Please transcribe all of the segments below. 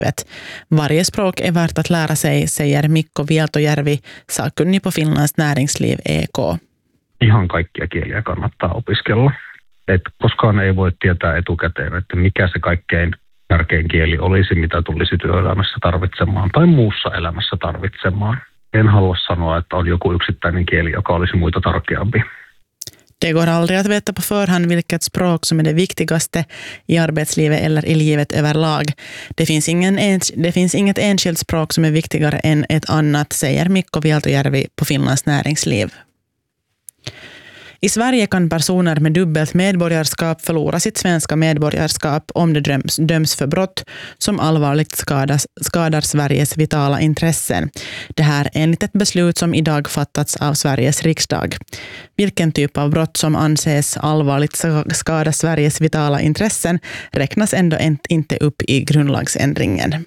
Varje språk är värt att lära sig, säger Mikko Vieltojärvi, sakkunnig på Finlands näringsliv EK. Ihan kaikkia kieliä kannattaa opiskella. Et koskaan ei voi tietää etukäteen, että mikä se kaikkein tärkein kieli olisi, mitä tulisi työelämässä tarvitsemaan tai muussa elämässä tarvitsemaan. En halua sanoa, että on joku yksittäinen kieli, joka olisi muita tärkeämpi. Det går aldrig att veta på förhand vilket språk som är det viktigaste i arbetslivet eller i livet överlag. Det finns inget enskilt språk som är viktigare än ett annat, säger Mikko Vieltojärvi på Finlands näringsliv. I Sverige kan personer med dubbelt medborgarskap förlora sitt svenska medborgarskap om det döms för brott som allvarligt skadar Sveriges vitala intressen. Det här är enligt ett beslut som idag fattats av Sveriges riksdag. Vilken typ av brott som anses allvarligt skada Sveriges vitala intressen räknas ändå inte upp i grundlagsändringen.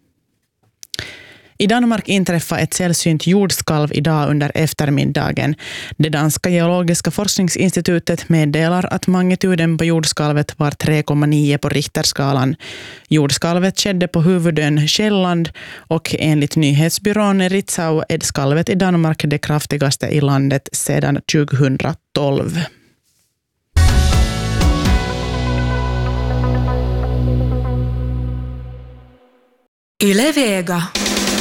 I Danmark inträffade ett sällsynt jordskalv idag under eftermiddagen. Det danska geologiska forskningsinstitutet meddelar att magnituden på jordskalvet var 3,9 på Richterskalan. Jordskalvet skedde på huvudön Själland och enligt nyhetsbyrån Ritzau är skalvet i Danmark det kraftigaste i landet sedan 2012. Yle Vega.